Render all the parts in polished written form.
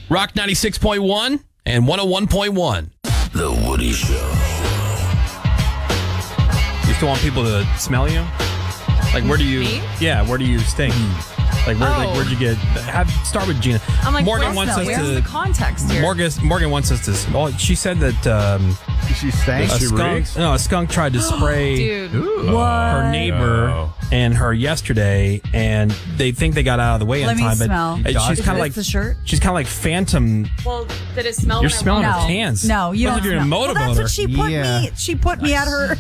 Rock 96.1 and 101.1. The Woody Show. You still want people to smell you? Like, where do you... Me? Yeah, where do you stink? Where'd you get... Start with Gina. I'm like, Morgan where's wants us the to... context here? Morgan wants us to... Well, she said that... She stank. a skunk tried to spray Dude. her neighbor and her yesterday, and they think they got out of the way in Let me time. smell. But she's kind of like the shirt. She's kind of like Phantom. Well, did it smell? You're when I smelling walked her out? hands. No, you Sounds don't. like you're in a smell. motorboater. Well, that's what she put me. She put me at her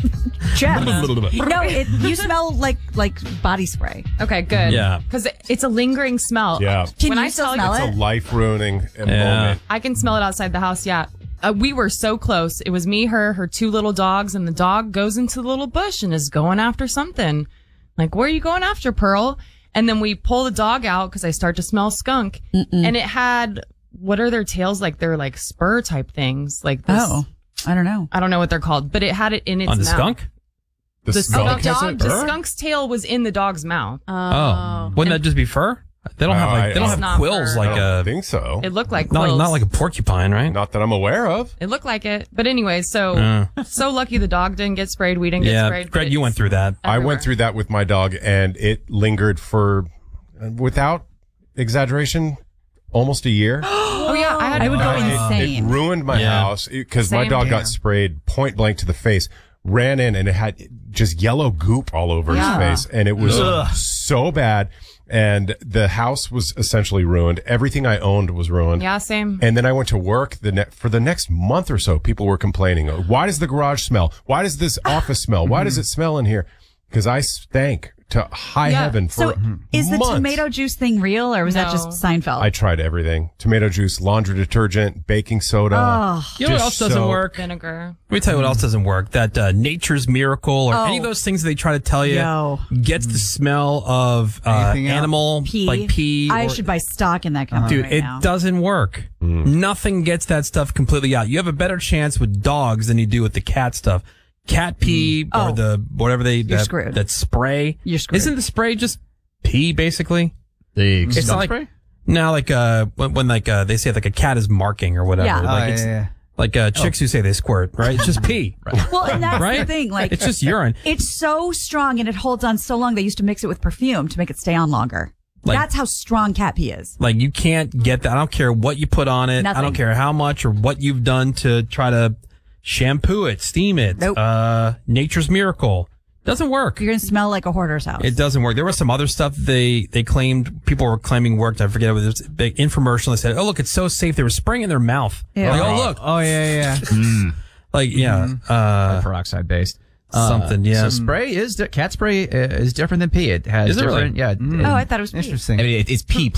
chest. No, you smell like body spray. Okay, good. Yeah. Because it's a lingering smell. Yeah. Can When you I still tell smell you, It's it? a life-ruining moment. I can smell it outside the house. Yeah. We were so close. It was me, her two little dogs, and the dog goes into the little bush and is going after something. Like, where are you going after, Pearl? And then we pull the dog out because I start to smell skunk. And it had, what are their tails? Like, they're like spur type things. Like this. Oh, I don't know. I don't know what they're called, but it had it in its On the mouth. skunk? The skunk has a the burr? skunk's tail was in the dog's mouth. Oh. Wouldn't that just be fur? They don't have I they don't It's have not quills fur. like I don't think so. It looked like quills. not like a porcupine, right? Not that I'm aware of. It looked like it. But anyway, so lucky the dog didn't get sprayed. We didn't get sprayed. but Greg, you it's went through that. I everywhere. went through that with my dog, and it lingered for, without exaggeration, almost a year. Oh, yeah. I would go insane. It ruined my house because my Same dog here. got sprayed point blank to the face, ran in, and it had just yellow goop all over his face. And it was so bad. And the house was essentially ruined. Everything I owned was ruined. Yeah, same. And then I went to work for the next month or so. People were complaining. Why does the garage smell? Why does this office smell? Why does it smell in here? Because I stank to high heaven for So is the months. tomato juice thing real, or was that No. just Seinfeld? I tried everything. Tomato juice, laundry detergent, baking soda. You know what else Just doesn't so- work? Vinegar. Let me tell you what else doesn't work. That Nature's Miracle or any of those things they try to tell you Yo. gets the smell of Anything else? animal, pee. like pee. I or- should buy stock in that company Dude, right it now. doesn't work. Nothing gets that stuff completely out. You have a better chance with dogs than you do with the cat stuff. Cat pee or the whatever screwed. that spray. You're screwed. Isn't the spray just pee basically? The skunk like spray? no, like when they say like a cat is marking or whatever. Yeah. Like it's like chicks who say they squirt, right? It's just pee. Well, and that's Right? the thing. Like, It's just urine. It's so strong and it holds on so long. They used to mix it with perfume to make it stay on longer. Like- That's how strong cat pee is. Like you can't get that. I don't care what you put on it. I Nothing. don't care how much or what you've done to try to shampoo it, steam it. Nope. Nature's Miracle. Doesn't work. You're going to smell like a hoarder's house. It doesn't work. There was some other stuff they claimed, people were claiming worked. I forget. It was a big infomercial. They said, oh, look, it's so safe. They were spraying in their mouth. Yeah. Like, oh, look. Oh, yeah. Like, yeah. Peroxide based. Something, yeah. So cat spray is different than pee. It has Is it really? different, yeah. Oh, I thought it was pee. Interesting. I mean, it's pee